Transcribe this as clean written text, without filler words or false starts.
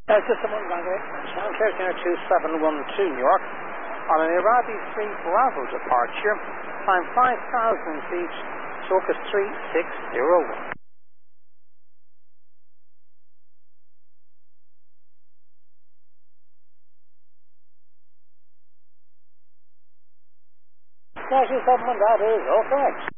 Just a moment, Bangalore. Sound Carrier 2712 New York. On an Irabi 3 Bravo departure, time 5,000 feet, Circus 3601. Yes, that is all correct.